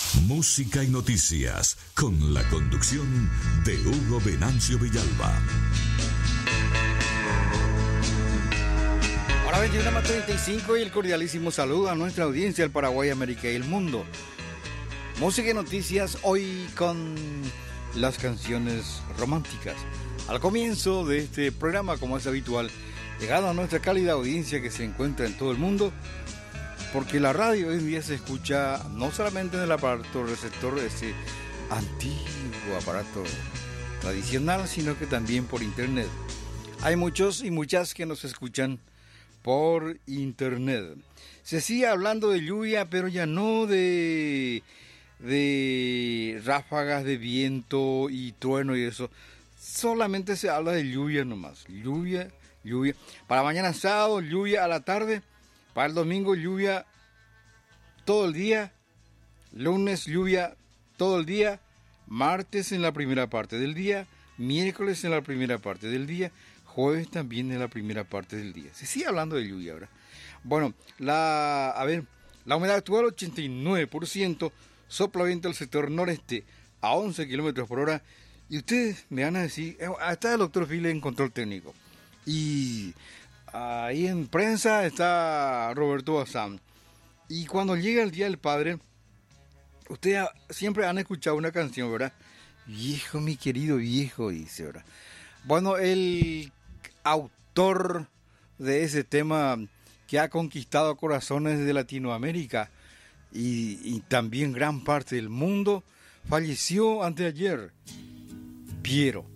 Música y noticias, con la conducción de Hugo Venancio Villalba. Ahora 21:35 y el cordialísimo saludo a nuestra audiencia del Paraguay, América y el mundo. Música y noticias hoy con las canciones románticas. Al comienzo de este programa, como es habitual, llegando a nuestra cálida audiencia que se encuentra en todo el mundo, porque la radio hoy en día se escucha no solamente en el aparato receptor, ese antiguo aparato tradicional, sino que también por internet. Hay muchos y muchas que nos escuchan por internet. Se sigue hablando de lluvia, pero ya no de ráfagas de viento y trueno y eso. Solamente se habla de lluvia nomás. Lluvia. Para mañana sábado, lluvia a la tarde. Para el domingo, lluvia todo el día. Lunes, lluvia todo el día. Martes en la primera parte del día. Miércoles en la primera parte del día. Jueves también en la primera parte del día. Se sigue hablando de lluvia ahora. Bueno, la humedad actual 89%. Sopla viento del sector noreste a 11 kilómetros por hora. Y ustedes me van a decir, está el doctor File en control técnico. Y ahí en prensa está Roberto Bazán. Y cuando llega el Día del Padre, ustedes siempre han escuchado una canción, ¿verdad? Viejo, mi querido viejo, dice, ¿verdad? Bueno, el autor de ese tema que ha conquistado corazones de Latinoamérica y también gran parte del mundo, falleció anteayer. Piero.